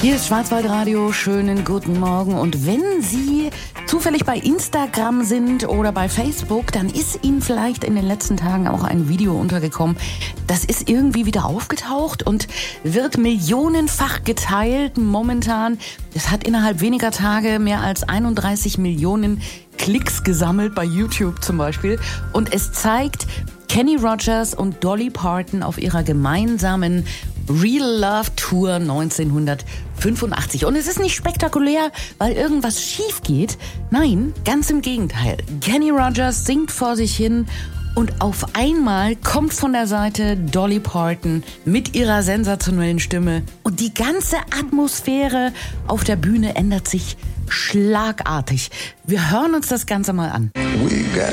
Hier ist Schwarzwaldradio, schönen guten Morgen. Und wenn Sie zufällig bei Instagram sind oder bei Facebook, dann ist Ihnen vielleicht in den letzten Tagen auch ein Video untergekommen. Das ist irgendwie wieder aufgetaucht und wird millionenfach geteilt momentan. Es hat innerhalb weniger Tage mehr als 31 Millionen Klicks gesammelt, bei YouTube zum Beispiel. Und es zeigt Kenny Rogers und Dolly Parton auf ihrer gemeinsamen Real Love Tour 1985. Und es ist nicht spektakulär, weil irgendwas schief geht. Nein, ganz im Gegenteil. Kenny Rogers singt vor sich hin und auf einmal kommt von der Seite Dolly Parton mit ihrer sensationellen Stimme. Und die ganze Atmosphäre auf der Bühne ändert sich schlagartig. Wir hören uns das Ganze mal an. We got